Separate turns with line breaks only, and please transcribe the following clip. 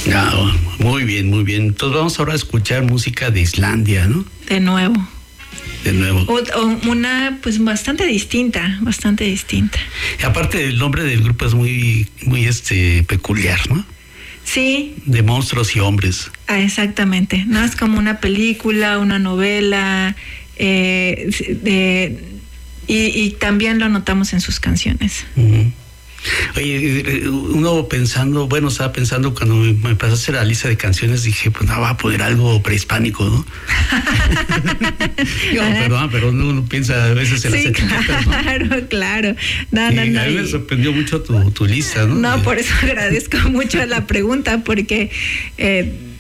Ah, muy bien, muy bien. Entonces vamos ahora a escuchar música de Islandia, ¿no?
De nuevo.
De nuevo.
O una pues bastante distinta.
Y aparte el nombre del grupo es muy, muy peculiar, ¿no?
Sí.
De monstruos y hombres.
Ah, exactamente. No es como una película, una novela, y también lo notamos en sus canciones.
Uh-huh. Oye, uno pensando, estaba pensando cuando me pasaste la lista de canciones, dije, pues no, va a poner algo prehispánico, ¿no? Perdón, pero uno piensa a veces en las etiquetas, ¿no?
Claro. No.
A mí me sorprendió mucho tu lista, ¿no?
No, por eso agradezco mucho la pregunta, porque